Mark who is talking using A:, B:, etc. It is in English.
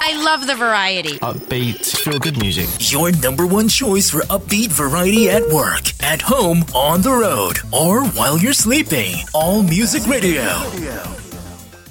A: I love the variety.
B: Upbeat, feel-good music.
C: Your number one choice for upbeat variety at work, at home, on the road, or while you're sleeping. All Music Radio.